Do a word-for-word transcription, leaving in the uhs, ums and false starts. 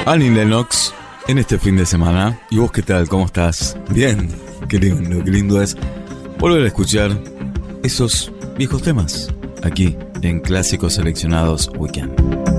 Annie Lennox en este fin de semana. ¿Y vos qué tal? ¿Cómo estás? Bien, qué lindo, qué lindo es volver a escuchar esos viejos temas aquí en Clásicos Seleccionados Weekend.